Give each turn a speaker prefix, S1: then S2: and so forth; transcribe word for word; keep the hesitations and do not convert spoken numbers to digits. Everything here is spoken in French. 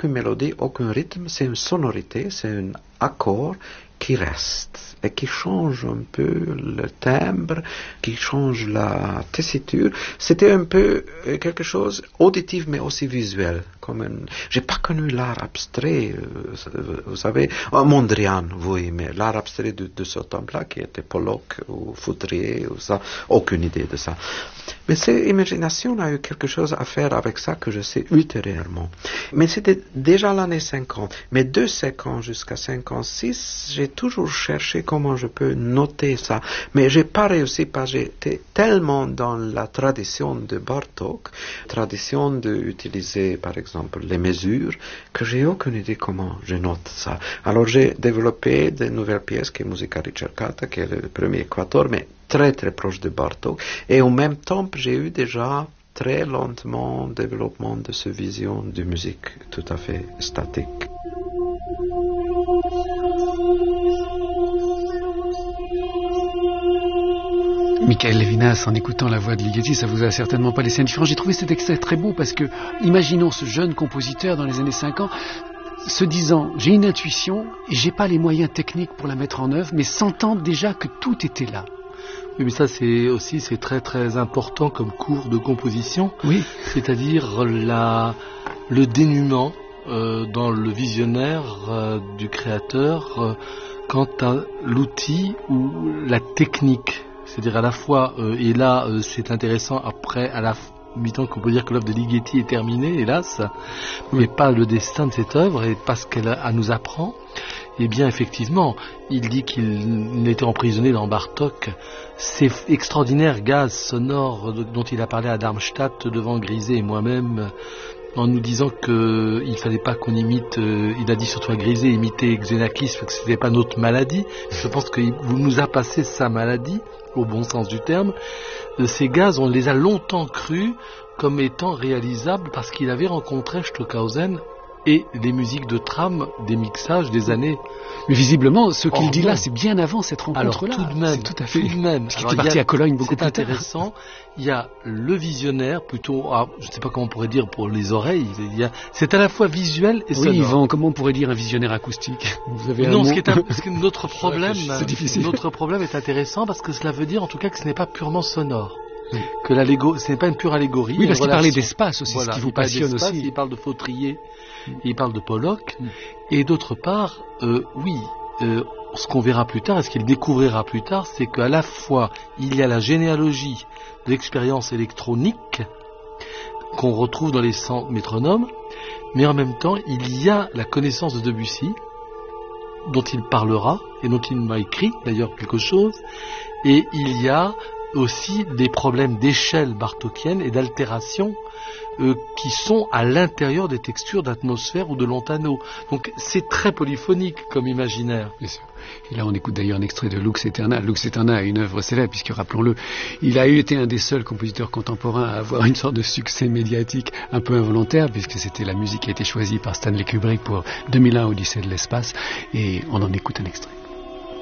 S1: aucune mélodie, aucun rythme, c'est une sonorité, c'est un accord qui reste et qui change un peu le timbre, qui change la tessiture. C'était un peu quelque chose auditif mais aussi visuel. Comme un... J'ai pas connu l'art abstrait, vous savez, Mondrian, oui, mais l'art abstrait de, de ce temps-là, qui était Pollock ou Foutrier, ou ça, aucune idée de ça. Mais cette imagination a eu quelque chose à faire avec ça que je sais ultérieurement. Mais c'était déjà l'année cinquante. Mais de cinquante jusqu'à cinquante-six, j'ai toujours cherché comment je peux noter ça. Mais j'ai pas réussi parce que j'étais tellement dans la tradition de Bartók, tradition d'utiliser, par exemple, les mesures, que j'ai aucune idée comment je note ça. Alors j'ai développé de nouvelles pièces, qui est Musica ricercata, qui est le premier équateur, mais très très proche de Bartók. Et en même temps, j'ai eu déjà très lentement le développement de cette vision de musique tout à fait statique.
S2: Michael Levinas, en écoutant la voix de Ligeti, ça vous a certainement pas laissé indifférent. J'ai trouvé cet extrait très beau parce que, imaginons ce jeune compositeur dans les années cinquante, se disant, j'ai une intuition et j'ai pas les moyens techniques pour la mettre en œuvre, mais sentant déjà que tout était là.
S3: Oui, mais ça, c'est aussi, c'est très très important comme cours de composition.
S2: Oui.
S3: C'est-à-dire la, le dénuement euh, dans le visionnaire euh, du créateur euh, quant à l'outil ou la technique. C'est-à-dire à la fois, euh, et là euh, c'est intéressant après, à la mi-temps qu'on peut dire que l'œuvre de Ligeti est terminée, hélas, oui. Mais pas le destin de cette œuvre et pas ce qu'elle a, nous apprend. Eh bien effectivement, il dit qu'il était emprisonné dans Bartók. Ces extraordinaires gaz sonores dont il a parlé à Darmstadt devant Grisey et moi-même, en nous disant qu'il ne fallait pas qu'on imite, euh, il a dit surtout à Grisey, imiter Xenakis, parce que ce n'était pas notre maladie. Je pense qu'il nous a passé sa maladie, au bon sens du terme. Ces gaz, on les a longtemps crus comme étant réalisables parce qu'il avait rencontré Stockhausen et les musiques de trame des mixages des années.
S2: Mais visiblement, ce qu'il dit là, c'est bien avant cette rencontre-là.
S3: Alors, tout de même,
S2: c'est tout à fait.
S3: Tout de même.
S2: Parce qu'il est parti à Cologne beaucoup plus tard.
S3: C'est intéressant. Il y a le visionnaire, plutôt, ah, je ne sais pas comment on pourrait dire pour les oreilles. Il y a, c'est à la fois visuel et sonore.
S2: Oui, Yvan, comment on pourrait dire un visionnaire acoustique? Vous avez un
S3: non,
S2: mot
S3: ce qui est un, parce que notre problème,
S2: c'est difficile.
S3: Notre problème est intéressant parce que cela veut dire en tout cas que ce n'est pas purement sonore. Oui. Que l'allégorie, ce n'est pas une pure allégorie.
S2: Oui, parce qu'il parlait d'espace aussi,
S3: voilà,
S2: ce qui vous passionne aussi.
S3: Il parle de Fautrier, mm. il parle de Pollock, mm. et d'autre part, euh, oui, euh, ce qu'on verra plus tard, et ce qu'il découvrira plus tard, c'est qu'à la fois, il y a la généalogie de l'expérience électronique qu'on retrouve dans les cent métronomes, mais en même temps, il y a la connaissance de Debussy, dont il parlera, et dont il m'a écrit d'ailleurs quelque chose, et il y a aussi des problèmes d'échelle bartokienne et d'altération euh, qui sont à l'intérieur des textures d'atmosphère ou de Lontano. Donc c'est très polyphonique comme imaginaire.
S2: Bien sûr. Et là on écoute d'ailleurs un extrait de Lux Aeterna. Lux Aeterna est une œuvre célèbre puisque, rappelons-le, il a été un des seuls compositeurs contemporains à avoir une sorte de succès médiatique un peu involontaire, puisque c'était la musique qui a été choisie par Stanley Kubrick pour deux mille un Odyssée de l'espace, et on en écoute un extrait.